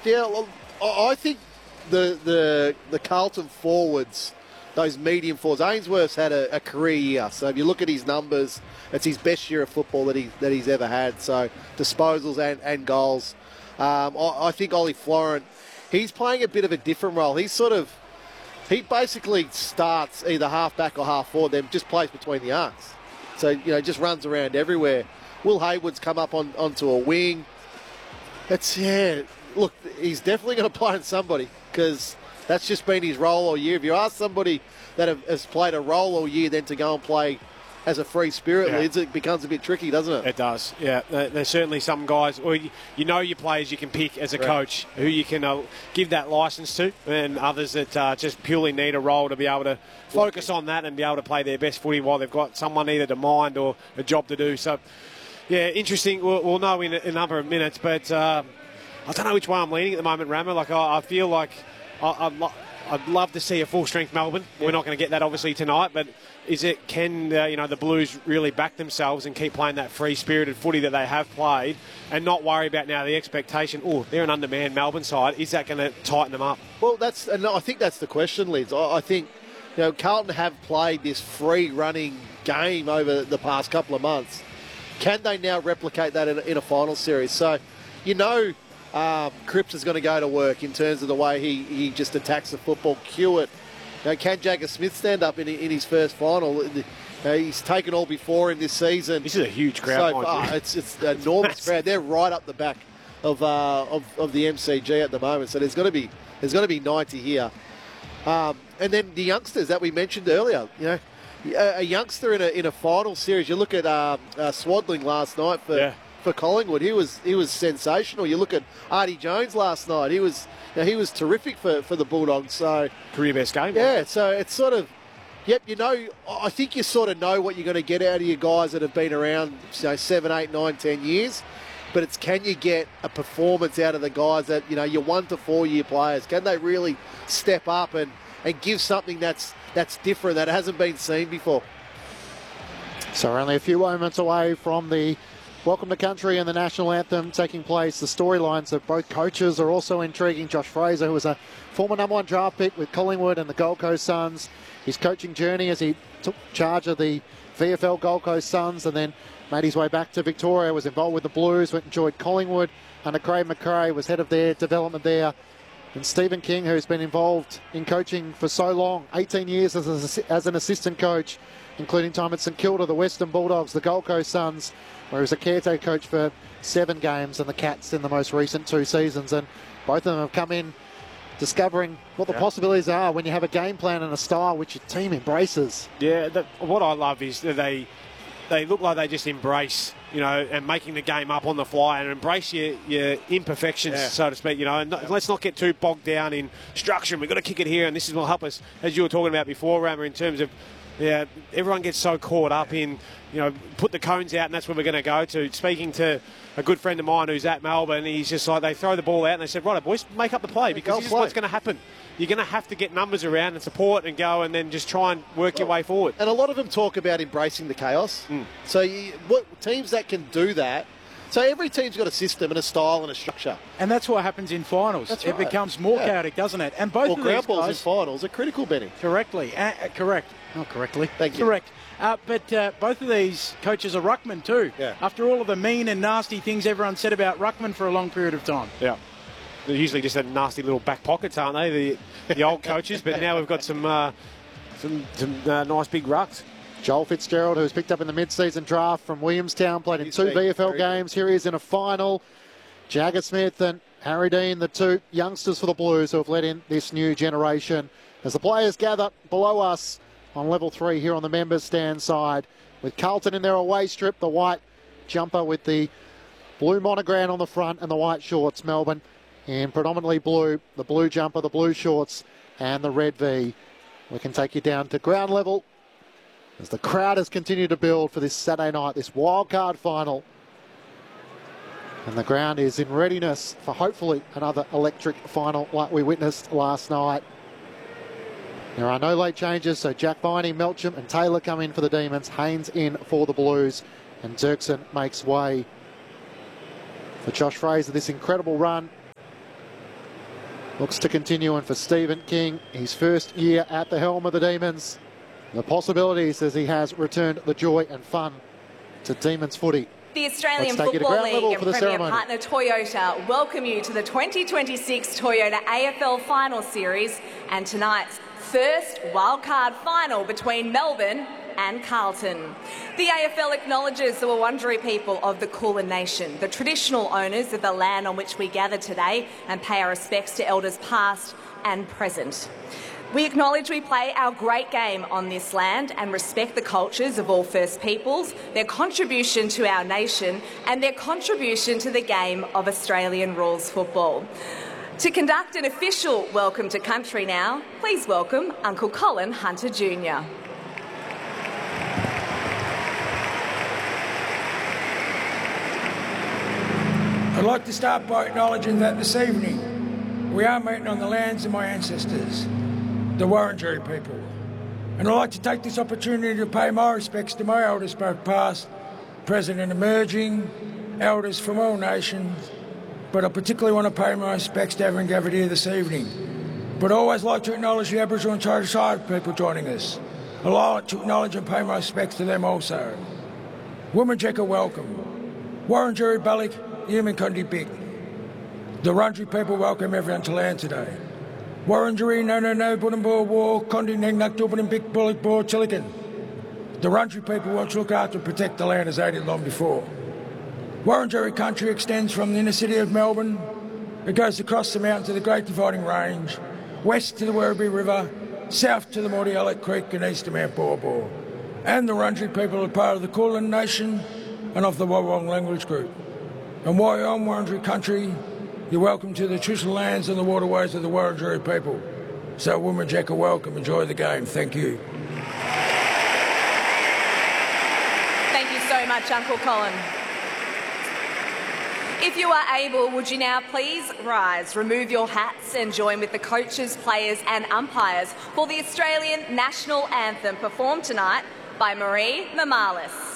Yeah, well, I think the Carlton forwards, those medium forwards, Ainsworth's had a career year. So if you look at his numbers, it's his best year of football that he's ever had. So disposals and goals. I think Ollie Florent, he's playing a bit of a different role. He basically starts either half back or half forward, then just plays between the arcs. So, just runs around everywhere. Will Hayward's come up onto a wing. Look, he's definitely going to play on somebody because that's just been his role all year. If you ask somebody that has played a role all year then to go and play as a free spirit leads, it becomes a bit tricky, doesn't it? It does, yeah. There's certainly some guys, or your players you can pick as a coach who you can give that licence to, and others that just purely need a role to be able to focus on that and be able to play their best footy while they've got someone either to mind or a job to do. So, yeah, interesting. We'll know in a number of minutes, but I don't know which way I'm leaning at the moment, Rammer. Like, I feel like I'd love to see a full-strength Melbourne. Yeah. We're not going to get that, obviously, tonight, but can the Blues really back themselves and keep playing that free-spirited footy that they have played and not worry about now the expectation, they're an undermanned Melbourne side. Is that going to tighten them up? Well, I think that's the question, Liz. I think, Carlton have played this free-running game over the past couple of months. Can they now replicate that in a final series? So, Cripps is going to go to work in terms of the way he just attacks the football. Hewitt. Can Jagger Smith stand up in his first final? He's taken all before him this season. This is a huge crowd. It's an enormous crowd. They're right up the back of the MCG at the moment. So there's got to be 90 here. And then the youngsters that we mentioned earlier. A youngster in a final series. You look at Swadling last night for Collingwood. He was sensational. You look at Artie Jones last night. He was terrific for the Bulldogs. So career best game. Yeah. So it's sort of, I think you sort of know what you're going to get out of your guys that have been around 7, 8, 9, 10 years. But it's, can you get a performance out of the guys that your 1 to 4 year players? Can they really step up and give something that's different, that hasn't been seen before? So we're only a few moments away from the Welcome to Country and the National Anthem taking place. The storylines of both coaches are also intriguing. Josh Fraser, who was a former #1 draft pick with Collingwood and the Gold Coast Suns, his coaching journey as he took charge of the VFL Gold Coast Suns and then made his way back to Victoria, was involved with the Blues, went and joined Collingwood under Craig McRae, was head of their development there. And Stephen King, who's been involved in coaching for so long, 18 years as an assistant coach, including time at St Kilda, the Western Bulldogs, the Gold Coast Suns, where he was a caretaker coach for 7 games, and the Cats in the most recent 2 seasons. And both of them have come in discovering what the possibilities are when you have a game plan and a style which your team embraces. Yeah, what I love is that they look like they just embrace, and making the game up on the fly and embrace your imperfections, so to speak, and let's not get too bogged down in structure. We've got to kick it here, and this will help us, as you were talking about before, Rammer, in terms of, everyone gets so caught up in, put the cones out and that's where we're going to go to. Speaking to a good friend of mine who's at Melbourne, he's just like, they throw the ball out and they said, right, boys, make up the play, because this is what's going to happen. You're going to have to get numbers around and support and go and then just try and work your way forward. And a lot of them talk about embracing the chaos. So what teams that can do that, so every team's got a system and a style and a structure. And that's what happens in finals. It becomes more chaotic, doesn't it? And both of these ground balls guys, in finals are critical, Benny. Correctly. Correct. Not correctly. Thank you. Correct. But both of these coaches are ruckman too. Yeah. After all of the mean and nasty things everyone said about ruckman for a long period of time. Yeah. They're usually just a nasty little back pockets, aren't they? The old coaches. But now we've got some nice big rucks. Joel Fitzgerald, who was picked up in the mid-season draft from Williamstown, played in 2 VFL games. Here he is in a final. Jagger Smith and Harry Dean, the 2 youngsters for the Blues who have led in this new generation. As the players gather below us on level 3 here on the members' stand side, with Carlton in their away strip, the white jumper with the blue monogram on the front and the white shorts. Melbourne in predominantly blue, the blue jumper, the blue shorts and the red V. We can take you down to ground level as the crowd has continued to build for this Saturday night, this wildcard final. And the ground is in readiness for hopefully another electric final like we witnessed last night. There are no late changes, so Jack Viney, Melcham and Taylor come in for the Demons, Haynes in for the Blues, and Dirksen makes way for Josh Fraser. This incredible run looks to continue, and for Stephen King, his first year at the helm of the Demons, the possibilities as he has returned the joy and fun to Demons footy. The Australian Football League and Premier ceremony. Partner Toyota welcome you to the 2026 Toyota AFL Final Series and tonight's first wildcard final between Melbourne and Carlton. The AFL acknowledges the Wurundjeri people of the Kulin Nation, the traditional owners of the land on which we gather today, and pay our respects to elders past and present. We acknowledge we play our great game on this land and respect the cultures of all First Peoples, their contribution to our nation and their contribution to the game of Australian rules football. To conduct an official welcome to country now, please welcome Uncle Colin Hunter Jr. I'd like to start by acknowledging that this evening we are meeting on the lands of my ancestors, the Wurundjeri people. And I'd like to take this opportunity to pay my respects to my elders, both past, present and emerging, elders from all nations, but I particularly want to pay my respects to everyone gathered here this evening. But I always like to acknowledge the Aboriginal and Torres Strait people joining us. I'd like to acknowledge and pay my respects to them also. Wominjeka welcome. Wurundjeri Balik, Yuminkundi Big. The Wurundjeri people welcome everyone to land today. Wurundjeri no Buddhamboor War, Kondi Ningnak Dubin Big Bullock Boar Chilikan. The Wurundjeri people want to look after and protect the land as they did long before. Wurundjeri country extends from the inner city of Melbourne. It goes across the mountains of the Great Dividing Range, west to the Werribee River, south to the Mordialloc Creek and east to Mount Baw Baw. And the Wurundjeri people are part of the Kulin Nation and of the Wurrung language group. And while you're on Wurundjeri country, you're welcome to the traditional lands and the waterways of the Wurundjeri people. So Wominjeka welcome, enjoy the game. Thank you. Thank you so much, Uncle Colin. If you are able, would you now please rise, remove your hats and join with the coaches, players and umpires for the Australian National Anthem performed tonight by Marie Mamalis.